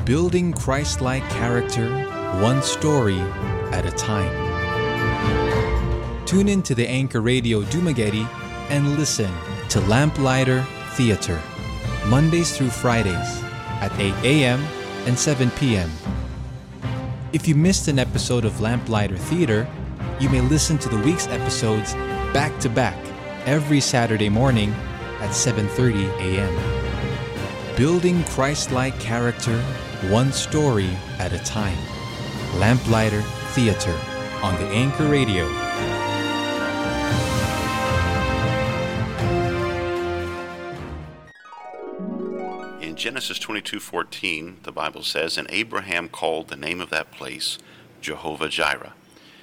Building Christ-like character, one story at a time. Tune in to the Anchor Radio Dumaguete and listen to Lamplighter Theater, Mondays through Fridays at 8 a.m. and 7 p.m. If you missed an episode of Lamplighter Theater, you may listen to the week's episodes back-to-back every Saturday morning at 7:30 a.m. Building Christ-like character, one story at a time. Lamplighter Theater on the Anchor Radio. In Genesis 22:14, the Bible says, "And Abraham called the name of that place Jehovah-Jireh.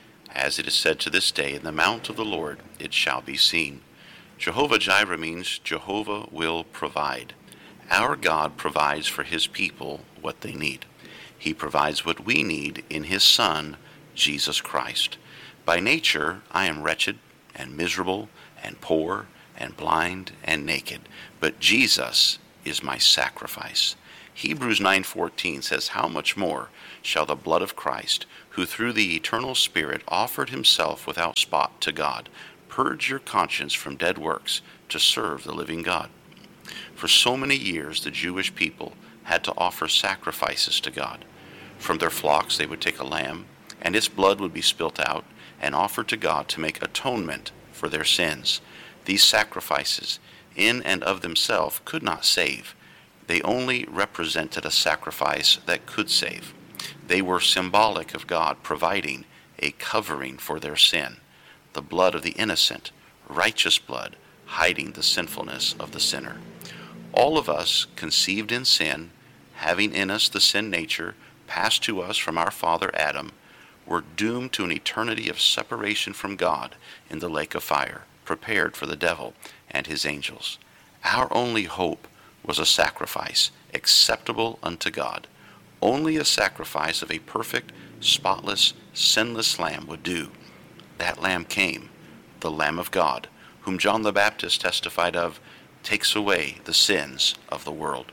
As it is said to this day, in the mount of the Lord it shall be seen." Jehovah-Jireh means Jehovah will provide. Our God provides for His people what they need. He provides what we need in His Son, Jesus Christ. By nature, I am wretched and miserable and poor and blind and naked, but Jesus is my sacrifice. Hebrews 9:14 says, "How much more shall the blood of Christ, who through the eternal Spirit offered Himself without spot to God, purge your conscience from dead works to serve the living God?" For so many years, the Jewish people had to offer sacrifices to God. From their flocks they would take a lamb, and its blood would be spilt out and offered to God to make atonement for their sins. These sacrifices, in and of themselves, could not save. They only represented a sacrifice that could save. They were symbolic of God providing a covering for their sin, the blood of the innocent, righteous blood, hiding the sinfulness of the sinner. All of us, conceived in sin, having in us the sin nature, passed to us from our father Adam, were doomed to an eternity of separation from God in the lake of fire, prepared for the devil and his angels. Our only hope was a sacrifice acceptable unto God. Only a sacrifice of a perfect, spotless, sinless lamb would do. That lamb came, the Lamb of God, whom John the Baptist testified of, takes away the sins of the world.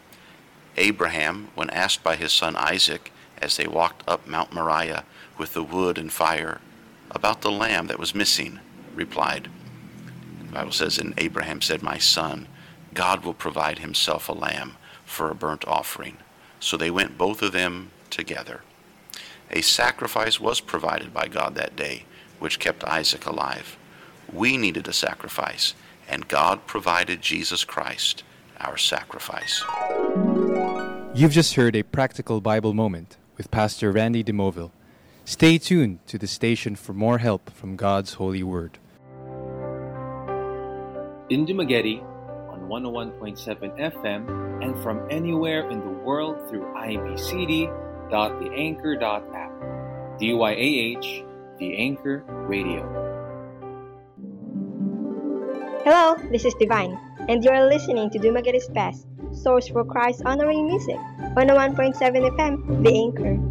Abraham, when asked by his son Isaac, as they walked up Mount Moriah with the wood and fire, about the lamb that was missing, replied, the Bible says, "And Abraham said, My son, God will provide Himself a lamb for a burnt offering." So they went both of them together. A sacrifice was provided by God that day, which kept Isaac alive. We needed a sacrifice, and God provided Jesus Christ, our sacrifice. You've just heard a practical Bible moment with Pastor Randy DeMoville. Stay tuned to the station for more help from God's holy word. In Dumaguete on 101.7 FM and from anywhere in the world through ibcd.theanchor.app. DYAH, The Anchor Radio. Hello, this is Divine, and you are listening to Dumaguete's Best, source for Christ-honoring music, 101.7 FM, The Anchor.